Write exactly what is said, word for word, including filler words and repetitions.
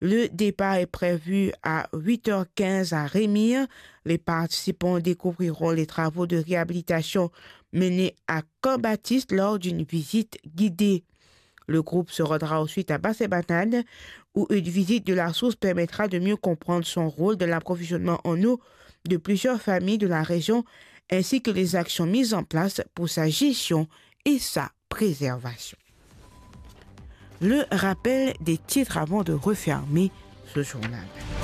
Le départ est prévu à huit heures quinze à Rémire. Les participants découvriront les travaux de réhabilitation menés à Camp-Baptiste lors d'une visite guidée. Le groupe se rendra ensuite à Basse-Banane, où une visite de la source permettra de mieux comprendre son rôle dans l'approvisionnement en eau de plusieurs familles de la région, ainsi que les actions mises en place pour sa gestion et sa préservation. Le rappel des titres avant de refermer ce journal.